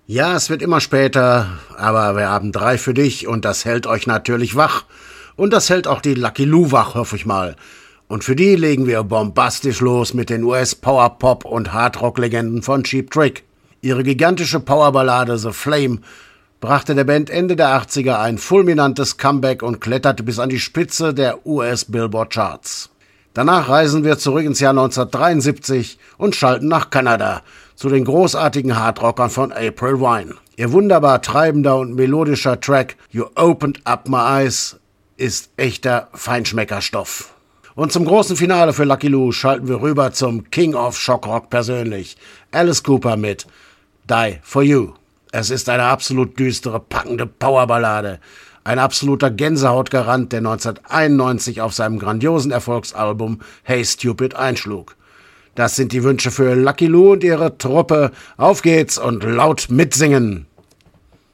Ja, es wird immer später, aber wir haben 3 für dich und das hält euch natürlich wach. Und das hält auch die Lucky Lou wach, hoffe ich mal. Und für die legen wir bombastisch los mit den US-Power-Pop- und Hardrock-Legenden von Cheap Trick. Ihre gigantische Powerballade The Flame brachte der Band Ende der 80er ein fulminantes Comeback und kletterte bis an die Spitze der US-Billboard-Charts. Danach reisen wir zurück ins Jahr 1973 und schalten nach Kanada zu den großartigen Hardrockern von April Wine. Ihr wunderbar treibender und melodischer Track You Opened Up My Eyes ist echter Feinschmeckerstoff. Und zum großen Finale für Lucky Lou schalten wir rüber zum King of Shockrock persönlich, Alice Cooper mit Die For You. Es ist eine absolut düstere, packende Powerballade. Ein absoluter Gänsehautgarant, der 1991 auf seinem grandiosen Erfolgsalbum Hey Stupid einschlug. Das sind die Wünsche für Lucky Lou und ihre Truppe. Auf geht's und laut mitsingen!